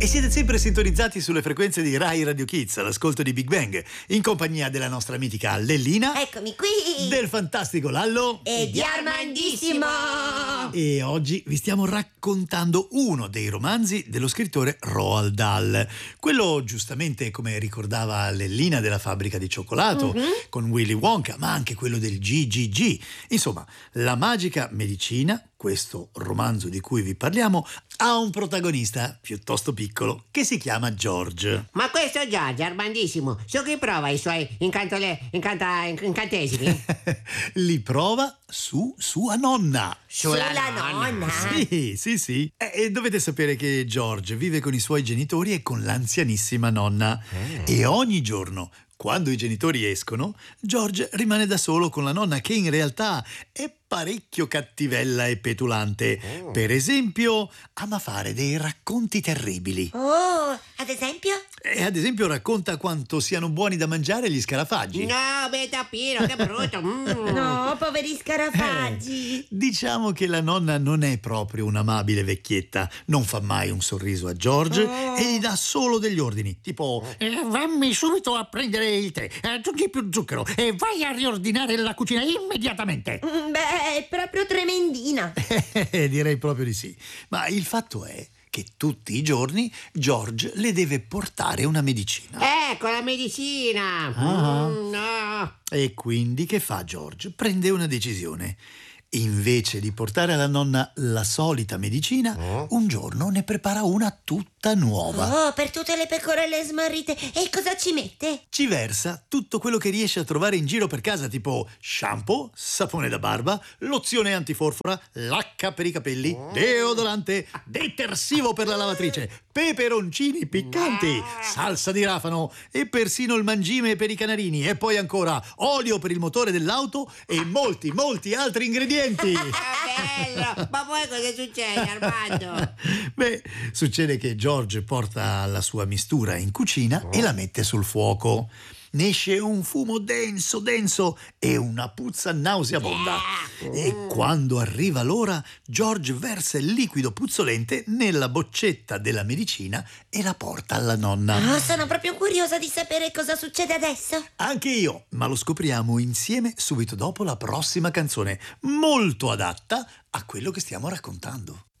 E siete sempre sintonizzati sulle frequenze di Rai Radio Kids, all'ascolto di Big Bang, in compagnia della nostra mitica Lellina, Eccomi qui! del fantastico Lallo E di Armandissimo! e oggi vi stiamo raccontando uno dei romanzi dello scrittore Roald Dahl, quello giustamente, come ricordava Lellina, della fabbrica di cioccolato, con Willy Wonka, ma anche quello del GGG. Insomma, la magica medicina, questo romanzo di cui vi parliamo, ha un protagonista piuttosto piccolo che si chiama George. Ma questo Giorgio, Armandissimo, su chi prova i suoi incantesimi? Li prova su sua nonna. Sulla nonna? Sì. E dovete sapere che George vive con i suoi genitori e con l'anzianissima nonna. E ogni giorno, quando i genitori escono, George rimane da solo con la nonna, che in realtà è parecchio cattivella e petulante. Per esempio, ama fare dei racconti terribili. Oh, ad esempio? E ad esempio racconta quanto siano buoni da mangiare gli scarafaggi. No, Betapino, che brutto! No, poveri scarafaggi! Diciamo che la nonna non è proprio un'amabile vecchietta, non fa mai un sorriso a George e gli dà solo degli ordini, tipo Vammi subito a prendere il tè, aggiungi più zucchero e vai a riordinare la cucina immediatamente. Beh, è proprio tremendina! direi proprio di sì. Ma il fatto è che tutti i giorni George le deve portare una medicina. Ecco la medicina! No! E quindi che fa George? Prende una decisione. Invece di portare alla nonna la solita medicina, un giorno ne prepara una tutta nuova. Oh, per tutte le pecorelle smarrite! E cosa ci mette? Ci versa tutto quello che riesce a trovare in giro per casa, tipo shampoo, sapone da barba, lozione antiforfora, lacca per i capelli, deodorante, detersivo per la lavatrice, peperoncini piccanti, salsa di rafano e persino il mangime per i canarini, e poi ancora olio per il motore dell'auto e molti altri ingredienti. Bello! Ma poi cosa succede, Armando? Beh, succede che George porta la sua mistura in cucina e la mette sul fuoco. Ne esce un fumo denso e una puzza nauseabonda. E quando arriva l'ora, George versa il liquido puzzolente nella boccetta della medicina e la porta alla nonna. Oh, sono proprio curiosa di sapere cosa succede adesso. Anche io, ma lo scopriamo insieme subito dopo la prossima canzone, molto adatta a quello che stiamo raccontando.